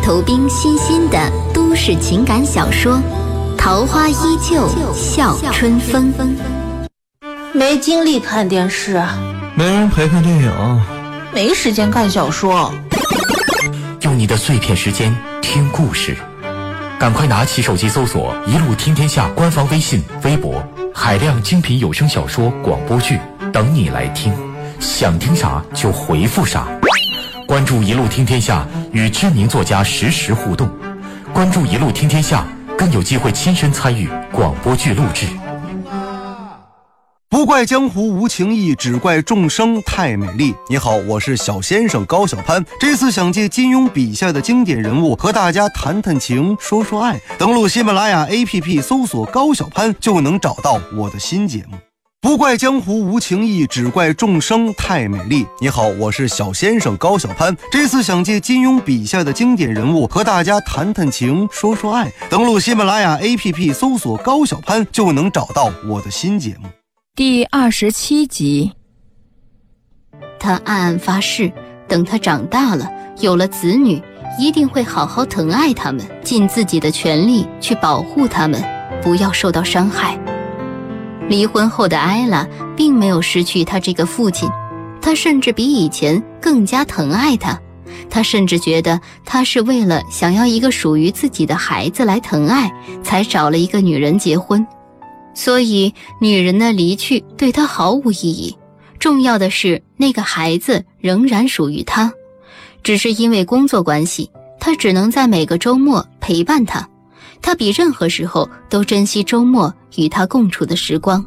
头冰欣欣的都市情感小说《桃花依旧笑春风》。 没精力看电视， 没人陪看电影， 没时间看小说。 用你的碎片时间听故事，赶快拿起手机搜索一路听天下官方微信、微博，海量精品有声小说、广播剧等你来听，想听啥就回复啥。关注一路听天下，与知名作家实时互动。关注一路听天下，更有机会亲身参与广播剧录制。 不怪江湖无情义，只怪众生太美丽。你好，我是小先生高小攀，这次想借金庸笔下的经典人物和大家谈谈情，说说爱。登录喜马拉雅 APP 搜索高小攀，就能找到我的新节目。不怪江湖无情义，只怪众生太美丽。你好，我是小先生高小攀，这次想借金庸笔下的经典人物和大家谈谈情，说说爱。登录喜马拉雅 APP 搜索高小攀，就能找到我的新节目。 第27集。 他暗暗发誓，等他长大了，有了子女，一定会好好疼爱他们，尽自己的全力去保护他们，不要受到伤害。离婚后的艾拉并没有失去他这个父亲，他甚至比以前更加疼爱他。他甚至觉得他是为了想要一个属于自己的孩子来疼爱，才找了一个女人结婚。所以女人的离去对他毫无意义，重要的是那个孩子仍然属于他，只是因为工作关系，他只能在每个周末陪伴他。他比任何时候都珍惜周末与他共处的时光。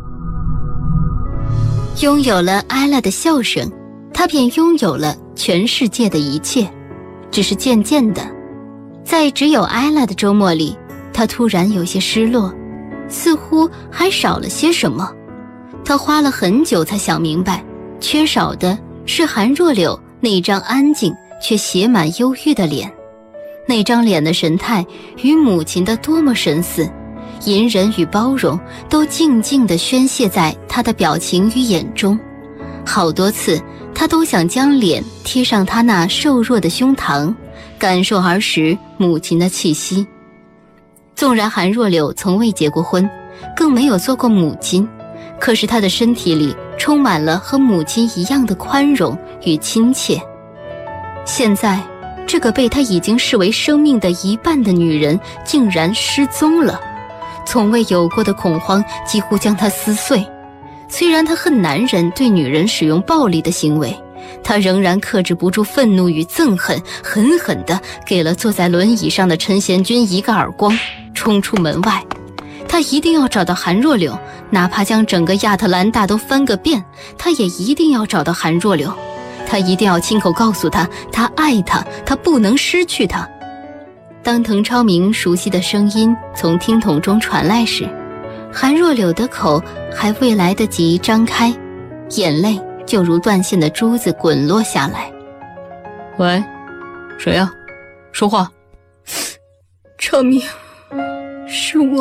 拥有了艾拉的笑声，他便拥有了全世界的一切。只是渐渐的，在只有艾拉的周末里，他突然有些失落，似乎还少了些什么。他花了很久才想明白，缺少的是韩若柳那张安静却写满忧郁的脸。那张脸的神态与母亲的多么神似，隐忍与包容都静静地宣泄在他的表情与眼中。好多次他都想将脸贴上他那瘦弱的胸膛，感受儿时母亲的气息。纵然韩若柳从未结过婚，更没有做过母亲，可是她的身体里充满了和母亲一样的宽容与亲切。现在这个被他已经视为生命的一半的女人竟然失踪了，从未有过的恐慌几乎将他撕碎。虽然他恨男人对女人使用暴力的行为，他仍然克制不住愤怒与憎恨，狠狠地给了坐在轮椅上的陈贤君一个耳光，冲出门外。他一定要找到韩若柳，哪怕将整个亚特兰大都翻个遍，他也一定要找到韩若柳。他一定要亲口告诉他，他爱他，他不能失去他。当滕超明熟悉的声音从听筒中传来时，韩若柳的口还未来得及张开，眼泪就如断线的珠子滚落下来。 喂，谁呀？说话。 超明，是我。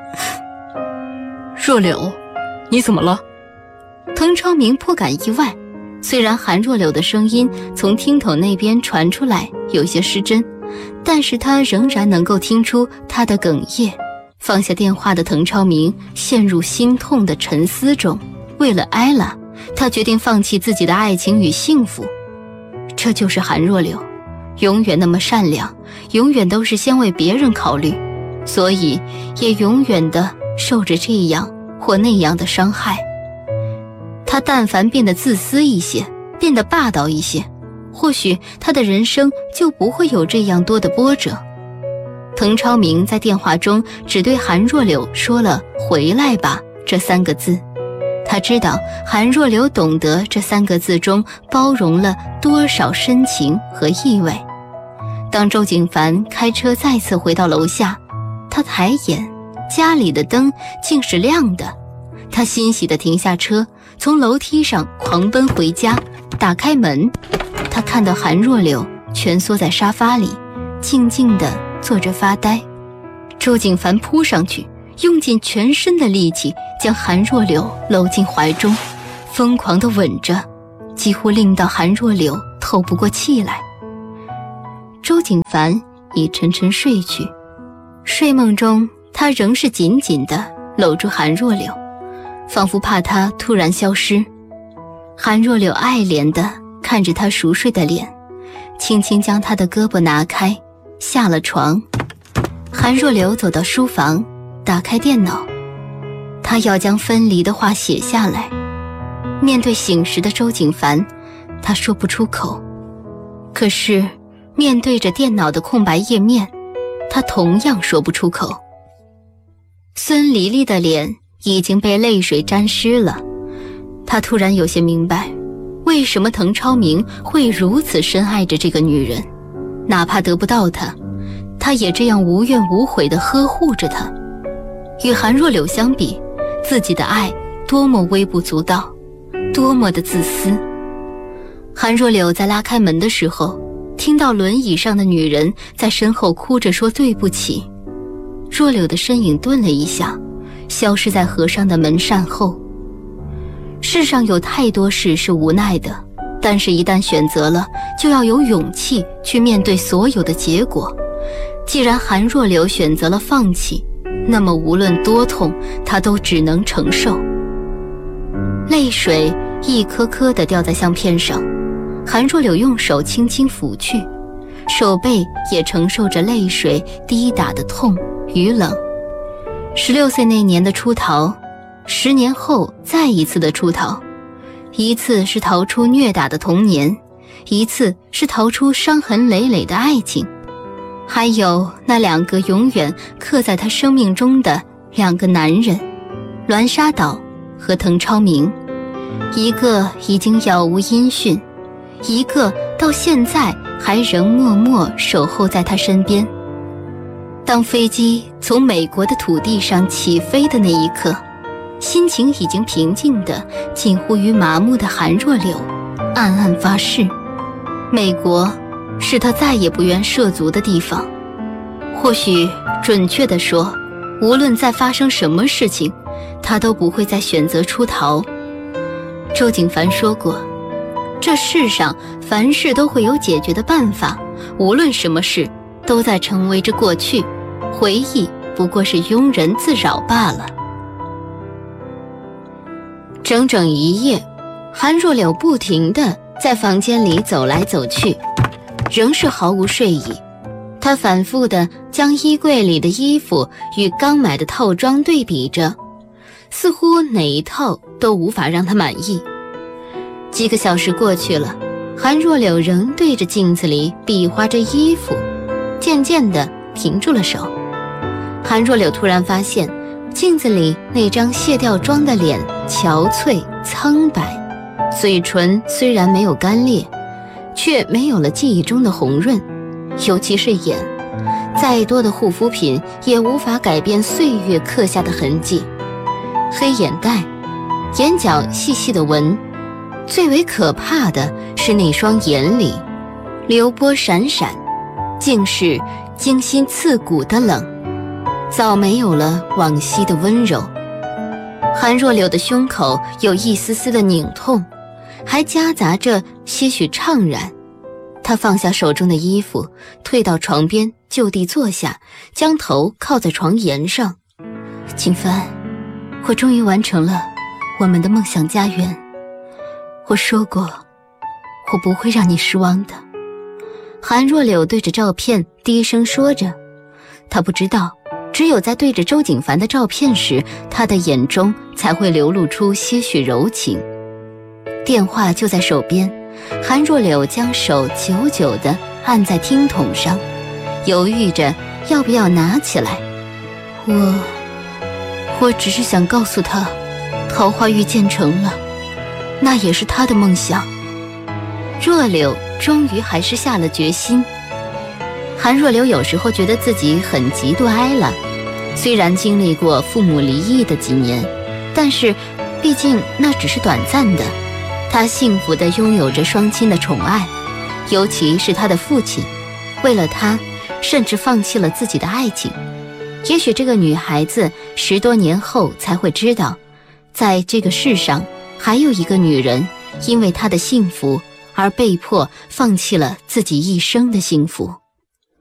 若柳，你怎么了？ 滕超明颇感意外，虽然韩若柳的声音从听筒那边传出来有些失真，但是他仍然能够听出他的哽咽。放下电话的滕超明陷入心痛的沉思中，为了艾拉，他决定放弃自己的爱情与幸福。这就是韩若柳，永远那么善良，永远都是先为别人考虑，所以也永远的受着这样或那样的伤害。他但凡变得自私一些，变得霸道一些，或许他的人生就不会有这样多的波折。滕超明在电话中只对韩若柳说了回来吧这3个字，他知道韩若柳懂得这3个字中包容了多少深情和意味。当周景凡开车再次回到楼下，他抬眼，家里的灯竟是亮的。他欣喜地停下车，从楼梯上狂奔回家，打开门，他看到韩若柳蜷缩在沙发里，静静地坐着发呆。周景凡扑上去，用尽全身的力气将韩若柳搂进怀中，疯狂地吻着，几乎令到韩若柳透不过气来。 周景凡已沉沉睡去。睡梦中，他仍是紧紧地搂住韩若柳，仿佛怕他突然消失。韩若柳爱怜地看着他熟睡的脸，轻轻将他的胳膊拿开，下了床。韩若柳走到书房，打开电脑，他要将分离的话写下来。面对醒时的周景凡，他说不出口。可是面对着电脑的空白页面，他同样说不出口。孙黎黎的脸已经被泪水沾湿了，他突然有些明白，为什么滕超明会如此深爱着这个女人，哪怕得不到她，他也这样无怨无悔地呵护着她。与韩若柳相比，自己的爱多么微不足道，多么的自私。韩若柳在拉开门的时候，听到轮椅上的女人在身后哭着说对不起。若柳的身影顿了一下，消失在合上的门扇后。世上有太多事是无奈的，但是一旦选择了，就要有勇气去面对所有的结果。既然韩若柳选择了放弃，那么无论多痛，她都只能承受。泪水一颗颗地掉在相片上，韩若柳用手轻轻抚去，手背也承受着泪水滴打的痛与冷。16岁那年的出逃，10年后再一次的出逃，一次是逃出虐打的童年，一次是逃出伤痕累累的爱情，还有那2个永远刻在他生命中的2个男人，栾沙岛和滕超明。一个已经杳无音讯，一个到现在还仍默默守候在他身边。当飞机从美国的土地上起飞的那一刻，心情已经平静的近乎于麻木的韩若柳暗暗发誓，美国是他再也不愿涉足的地方。或许准确地说，无论再发生什么事情，他都不会再选择出逃。周景凡说过，这世上凡事都会有解决的办法，无论什么事都在成为着过去，回忆不过是庸人自扰罢了。整整一夜，韩若柳不停地在房间里走来走去，仍是毫无睡意。她反复地将衣柜里的衣服与刚买的套装对比着，似乎哪一套都无法让她满意。几个小时过去了，韩若柳仍对着镜子里比划着衣服，渐渐地停住了手。韩若柳突然发现，镜子里那张卸掉妆的脸憔悴苍白，嘴唇虽然没有干裂，却没有了记忆中的红润，尤其是眼，再多的护肤品也无法改变岁月刻下的痕迹。黑眼袋，眼角细细的纹，最为可怕的是那双眼里流波闪闪，竟是惊心刺骨的冷，早没有了往昔的温柔。韩若柳的胸口有一丝丝的拧痛，还夹杂着些许怅然。她放下手中的衣服，退到床边，就地坐下，将头靠在床沿上。景帆，我终于完成了我们的梦想家园。我说过，我不会让你失望的。韩若柳对着照片低声说着，她不知道，只有在对着周景凡的照片时，她的眼中才会流露出些许柔情。电话就在手边，韩若柳将手久久地按在听筒上，犹豫着要不要拿起来。我只是想告诉他，桃花运建成了，那也是他的梦想。若柳终于还是下了决心。韩若柳有时候觉得自己很嫉妒艾拉，虽然经历过父母离异的几年，但是毕竟那只是短暂的。她幸福地拥有着双亲的宠爱，尤其是她的父亲，为了她，甚至放弃了自己的爱情。也许这个女孩子10多年后才会知道，在这个世上还有一个女人，因为她的幸福而被迫放弃了自己一生的幸福。